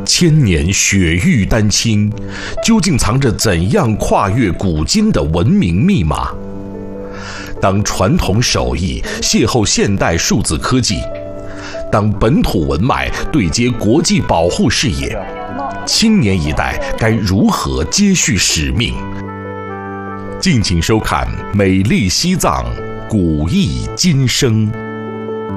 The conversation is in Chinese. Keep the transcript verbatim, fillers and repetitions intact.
千年雪域丹青，究竟藏着怎样跨越古今的文明密码？当传统手艺邂逅现代数字科技，当本土文脉对接国际保护事业，青年一代该如何接续使命？敬请收看《美丽西藏古意今生》。